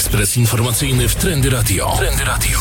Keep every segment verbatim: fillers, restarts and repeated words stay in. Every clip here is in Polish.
Ekspres informacyjny w Trendy Radio. Trendy Radio.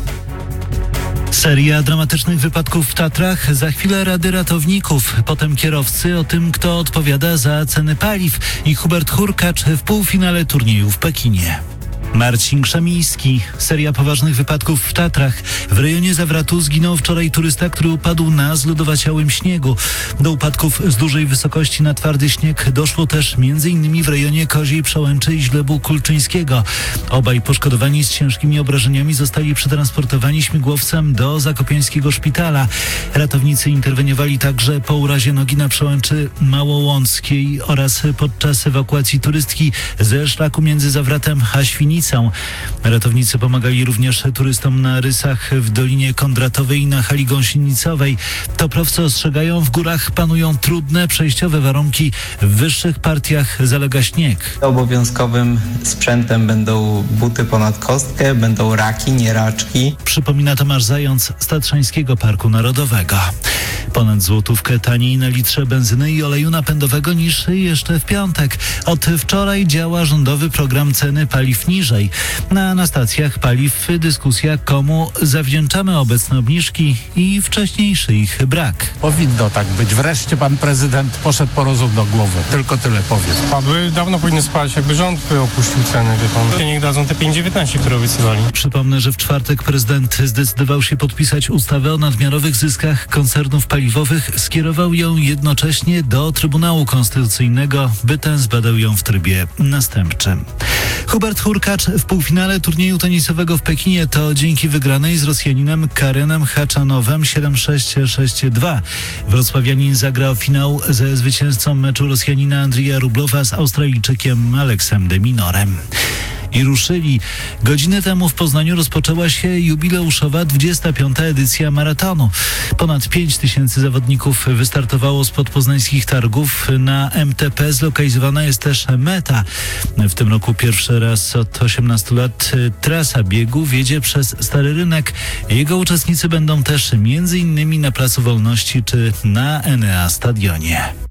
Seria dramatycznych wypadków w Tatrach, za chwilę rady ratowników, potem kierowcy, o tym, kto odpowiada za ceny paliw i Hubert Hurkacz w półfinale turnieju w Pekinie. Marcin Krzemiński. Seria poważnych wypadków w Tatrach. W rejonie Zawratu zginął wczoraj turysta, który upadł na zlodowaciałym śniegu. Do upadków z dużej wysokości na twardy śnieg doszło też m.in. w rejonie Koziej Przełęczy i Źlebu Kulczyńskiego. Obaj poszkodowani z ciężkimi obrażeniami zostali przetransportowani śmigłowcem do zakopiańskiego szpitala. Ratownicy interweniowali także po urazie nogi na Przełęczy Małołąckiej oraz podczas ewakuacji turystki ze szlaku między Zawratem a Świnicą. Ratownicy pomagali również turystom na Rysach, w Dolinie Kondratowej i na hali gąsienicowej. Toprowcy ostrzegają, w górach panują trudne, przejściowe warunki. W wyższych partiach zalega śnieg. Obowiązkowym sprzętem będą buty ponad kostkę, będą raki, nie raczki. Przypomina Tomasz Zając z Tatrzańskiego Parku Narodowego. Ponad złotówkę taniej na litrze benzyny i oleju napędowego niż jeszcze w piątek. Od wczoraj działa rządowy program ceny paliw niżej. Na, na stacjach paliw dyskusja, komu zawdzięczamy obecne obniżki i wcześniejszy ich brak. Powinno tak być. Wreszcie pan prezydent poszedł po rozum do głowy. Tylko tyle powiem. Padły, dawno powinny spać, jakby rząd by opuścił ceny, wie pan. Niech dadzą te pięć dziewiętnaście, które obiecywali. Przypomnę, że w czwartek prezydent zdecydował się podpisać ustawę o nadmiarowych zyskach koncernów paliwowych. Skierował ją jednocześnie do Trybunału Konstytucyjnego, by ten zbadał ją w trybie następczym. Hubert Hurkacz w półfinale turnieju tenisowego w Pekinie to dzięki wygranej z Rosjaninem Karenem Haczanowem siedem sześć sześć dwa. Wrocławianin zagrał finał ze zwycięzcą meczu Rosjanina Andrija Rublowa z Australijczykiem Aleksem de Minorem. I ruszyli. Godzinę temu w Poznaniu rozpoczęła się jubileuszowa dwudziesta piąta edycja maratonu. Ponad pięć tysięcy zawodników wystartowało spod poznańskich targów. Na M T P zlokalizowana jest też meta. W tym roku pierwszy raz od osiemnastu lat trasa biegu wiedzie przez Stary Rynek. Jego uczestnicy będą też między innymi na Placu Wolności czy na Enea Stadionie.